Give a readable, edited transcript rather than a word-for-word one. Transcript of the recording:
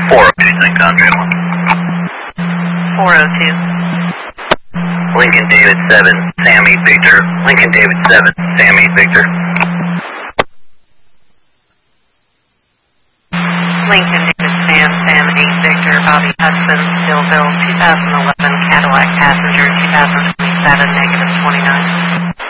402 St. Conrad. 402. Lincoln David 7, Sammy Victor. Lincoln David 7, Sammy Victor. Lincoln David Sam, Sam 8 Victor, Bobby Hudson, Stillville, 2011 Cadillac passenger, 2027, -29.